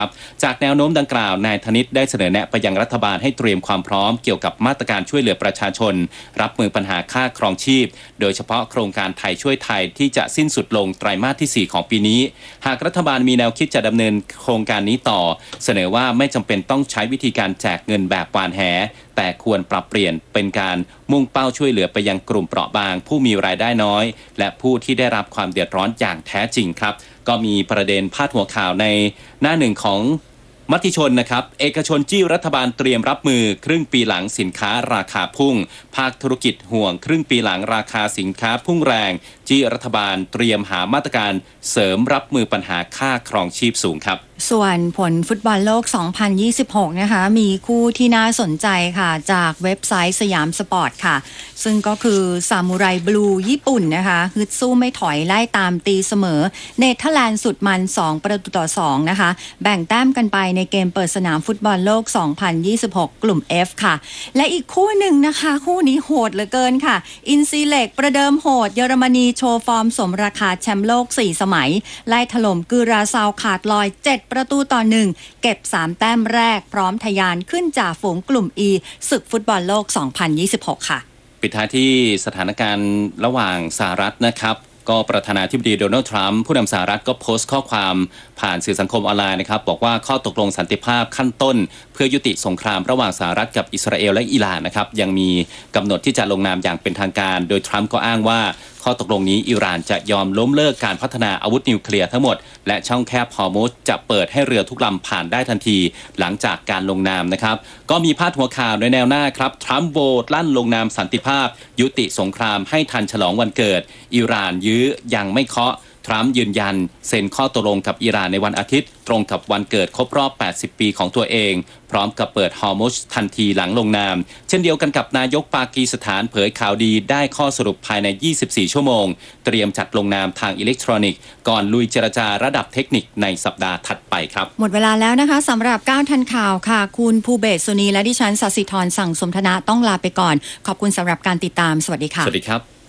จากแนวโน้มดังกล่าวนายธนิตได้เสนอแนะไปยังรัฐบาลให้เตรียมความพร้อมเกี่ยวกับมาตรการช่วยเหลือประชาชนรับมือปัญหาค่าครองชีพโดยเฉพาะโครงการไทยช่วยไทยที่จะสิ้นสุดลงไตรมาสที่4ของปีนี้หากรัฐบาลมีแนวคิดจะดำเนินโครงการนี้ต่อเสนอว่าไม่จำเป็นต้องใช้วิธีการแจกเงินแบบหว่านแหแต่ควรปรับเปลี่ยนเป็นการมุ่งเป้าช่วยเหลือไปยังกลุ่มเปราะบางผู้มีรายได้น้อยและผู้ที่ได้รับความเดือดร้อนอย่างแท้จริงครับก็มีประเด็นพาดหัวข่าวในหน้าหนึ่งของมติชนนะครับเอกชนจี้รัฐบาลเตรียมรับมือครึ่งปีหลังสินค้าราคาพุ่งภาคธุรกิจห่วงครึ่งปีหลังราคาสินค้าพุ่งแรงจี้รัฐบาลเตรียมหามาตรการเสริมรับมือปัญหาค่าครองชีพสูงครับส่วนผลฟุตบอลโลก 2026 นะคะมีคู่ที่น่าสนใจค่ะจากเว็บไซต์สยามสปอร์ตค่ะซึ่งก็คือซามูไรบลูญี่ปุ่นนะคะฮึดสู้ไม่ถอยไล่ตามตีเสมอเนเธอร์แลนด์สุดมัน2-2นะคะแบ่งแต้มกันไปในเกมเปิดสนามฟุตบอลโลก 2026 กลุ่ม F ค่ะและอีกคู่หนึ่งนะคะคู่นี้โหดเหลือเกินค่ะอินซีเล็กประเดิมโหดเยอรมนีโชว์ฟอร์มสมราคาแชมป์โลก4สมัยไล่ถล่มกุราซาวขาดลอย7-1เก็บ3แต้มแรกพร้อมทะยานขึ้นจ่าฝูงกลุ่ม E ศึกฟุตบอลโลก 2026 ค่ะปิดท้ายที่สถานการณ์ระหว่างสหรัฐนะครับก็ประธานาธิบดีโดนัลด์ทรัมป์ผู้นำสหรัฐก็โพสต์ข้อความผ่านสื่อสังคมออนไลน์นะครับบอกว่าข้อตกลงสันติภาพขั้นต้นเพื่อยุติสงครามระหว่างสหรัฐกับอิสราเอลและอิหร่านนะครับยังมีกำหนดที่จะลงนามอย่างเป็นทางการโดยทรัมป์ก็อ้างว่าข้อตกลงนี้อิหร่านจะยอมล้มเลิกการพัฒนาอาวุธนิวเคลียร์ทั้งหมดและช่องแคบฮอร์มุซจะเปิดให้เรือทุกลำผ่านได้ทันทีหลังจากการลงนามนะครับก็มีพาดหัวข่าวในแนวหน้าครับทรัมป์โหวตลั่นลงนามสันติภาพยุติสงครามให้ทันฉลองวันเกิดอิหร่านยื้อยังไม่เคาะทรัมป์ยืนยันเซ็นข้อตกลงกับอิหร่านในวันอาทิตย์ตรงกับวันเกิดครบรอบ80ปีของตัวเองพร้อมกับเปิดฮอร์มุซทันทีหลังลงนามเช่นเดียวกันกับนายกปากีสถานเผยข่าวดีได้ข้อสรุปภายใน24ชั่วโมงเตรียมจัดลงนามทางอิเล็กทรอนิกส์ก่อนลุยเจรจาระดับเทคนิคในสัปดาห์ถัดไปครับหมดเวลาแล้วนะคะสำหรับ9ทันข่าวค่ะคุณภูเบศสุนีและดิฉันศศิธรสั่งสมธนะต้องลาไปก่อนขอบคุณสำหรับการติดตามสวัสดีค่ะสวัสดีครับ